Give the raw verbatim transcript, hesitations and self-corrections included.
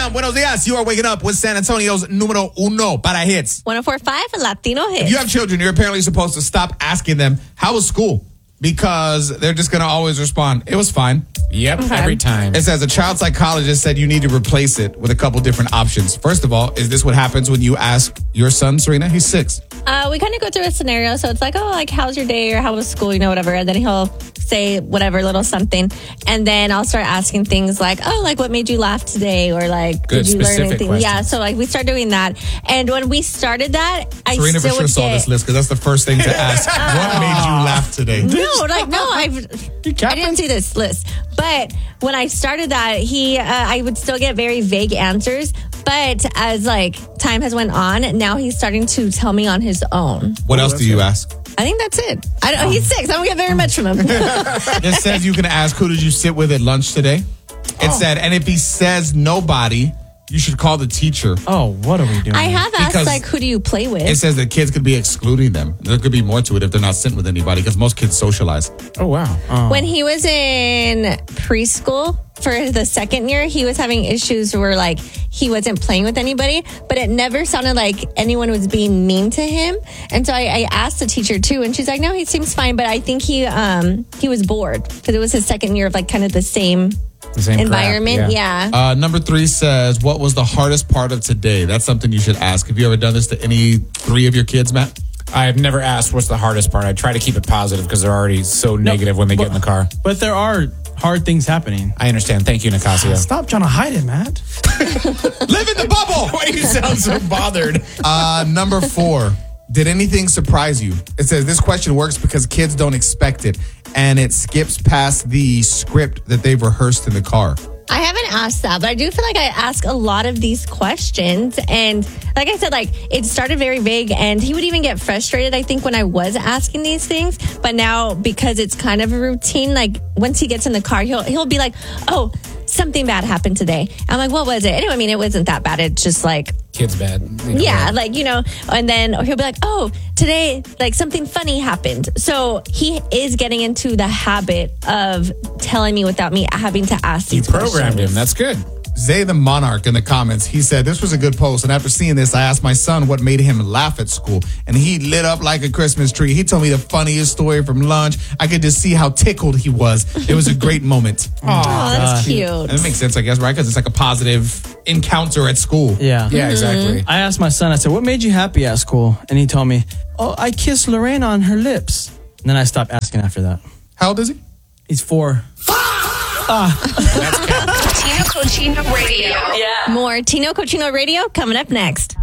Buenos dias. You are waking up with San Antonio's numero uno para hits. one oh four point five Latino hits. If you have children, you're apparently supposed to stop asking them, how was school? Because they're just going to always respond, it was fine. Yep, Okay. every time. It says a child psychologist said you need to replace it with a couple different options. First of all, is this what happens when you ask your son, Serena? He's six. Uh, we kind of go through a scenario. So it's like, oh, like, how's your day or how was school, you know, whatever. And then he'll say whatever, little something. And then I'll start asking things like, oh, like, what made you laugh today? Or like, Good, did you learn specific anything? questions. Yeah. So like, we start doing that. And when we started that, I Serena for still sure would saw get... this list because that's the first thing to ask. What made you laugh today? No, like, no, I've, I didn't see this list. But when I started that, he, uh, I would still get very vague answers. But as like time has went on, now he's starting to tell me on his own. What else do you ask? I think that's it. I don't, he's six. I don't get very much from him. It says you can ask, who did you sit with at lunch today? It Oh. said, and if he says nobody, you should call the teacher. Oh, what are we doing? I have asked, Because like, who do you play with? It says that kids could be excluding them. There could be more to it if they're not sitting with anybody because most kids socialize. Oh, wow. When he was in preschool for the second year, he was having issues where, like, he wasn't playing with anybody, but it never sounded like anyone was being mean to him. And so I, I asked the teacher too, and she's like, no, he seems fine, but I think he um he was bored because it was his second year of like kind of the same, The same crap, environment. Yeah. Uh, number three says, what was the hardest part of today? That's something you should ask. Have you ever done this to any three of your kids, Matt? I've never asked what's the hardest part. I try to keep it positive because they're already so negative when they get in the car. But there are hard things happening. I understand. Thank you, Nicasio. Stop trying to hide it, Matt. Live in the bubble! Why do you sound so bothered? Uh, number four, did anything surprise you? It says this question works because kids don't expect it, and it skips past the script that they've rehearsed in the car. I haven't asked that, but I do feel like I ask a lot of these questions. And like I said, like it started very vague and he would even get frustrated, I think, when I was asking these things. But now because it's kind of a routine, like once he gets in the car, he'll he'll be like, oh, something bad happened today. I'm like, what was it? Anyway, I mean, it wasn't that bad. It's just like, Kid's bad. They know yeah, that. like, you know, and then he'll be like, oh, today, like something funny happened. So he is getting into the habit of telling me without me having to ask You these programmed questions. him. That's good. Zay the Monarch in the comments, he said, this was a good post. And after seeing this, I asked my son what made him laugh at school. And he lit up like a Christmas tree. He told me the funniest story from lunch. I could just see how tickled he was. It was a great moment. Oh, that's cute. And it makes sense, I guess, right? Because it's like a positive encounter at school. Yeah. Yeah, exactly. I asked my son, I said, what made you happy at school? And he told me, oh, I kissed Lorraine on her lips. And then I stopped asking after that. How old is he? He's four. Tino Cochino Radio. More Tino Cochino Radio coming up next.